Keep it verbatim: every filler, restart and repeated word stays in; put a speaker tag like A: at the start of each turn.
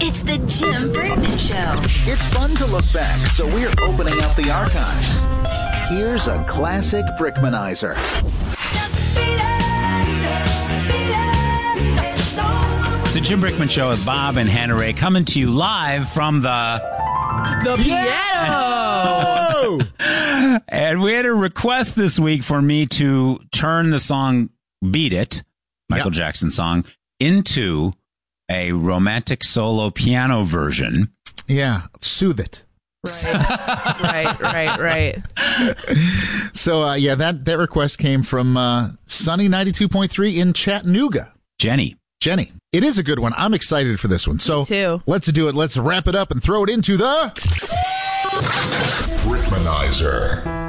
A: It's the Jim Brickman Show.
B: It's fun to look back, so we're opening up the archives. Here's a classic Brickmanizer.
C: It's a Jim Brickman Show with Bob and Hannah Ray coming to you live from the...
D: The piano!
C: And we had a request this week for me to turn the song Beat It, Michael yep. Jackson song, into a romantic solo piano version.
E: Yeah, soothe it.
D: Right, right, right, right.
E: So, uh, yeah, that, that request came from uh, Sunny ninety-two point three in Chattanooga.
C: Jenny.
E: Jenny. It is a good one. I'm excited for this one. So,
D: Me too.
E: Let's do it. Let's wrap it up and throw it into the...
F: Brickmanizer.